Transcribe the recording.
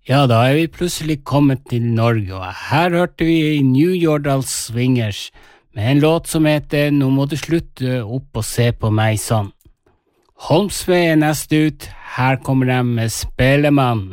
Ja, da vi plutselig kommet til Norge, og her hørte vi New Yordals Swingers med en låt som heter «Nå må du slutte opp og se på meg sånn». Holmsvei neste ut, her kommer de med Spelemann.